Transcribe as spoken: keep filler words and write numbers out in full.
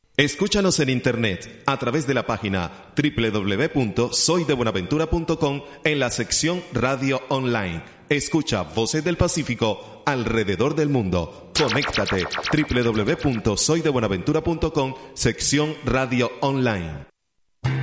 Escúchanos en internet a través de la página doble u doble u doble u punto soy de buenaventura punto com en la sección Radio Online. Escucha Voces del Pacífico alrededor del mundo. Conéctate doble u doble u doble u punto soy de buenaventura punto com, sección Radio Online.